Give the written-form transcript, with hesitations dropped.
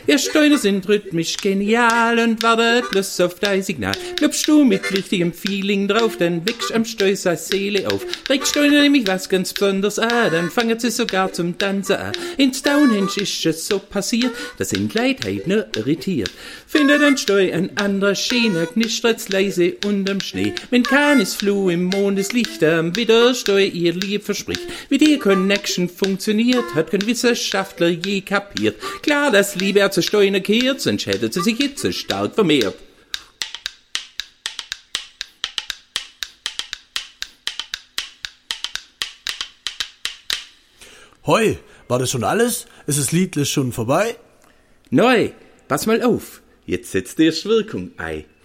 Wir Steine sind rhythmisch genial und wartet bloß auf dein Signal. Glaubst du mit richtigem Feeling drauf, dann wächst am Steu seine Seele auf. Regt Steine nämlich was ganz Besonderes an, dann fangen sie sogar zum Tanzen an. In Stonehenge ist es so passiert, dass ihn Leid nur irritiert. Findet ein Steu an anderer Schiene, knistert's leise unterm Schnee. Wenn keines Floh im Mondeslicht am Widersteu ihr Lieb verspricht. Wie die Connection funktioniert, hat kein Wissenschaftler je kapiert. Klar, dass Liebe zu Steine kehrt, sonst hätte sie sich jetzt so stark vermehrt. Hoi, war das schon alles? Ist das Liedle schon vorbei? Neu, pass mal auf, jetzt setzt erst Wirkung ein.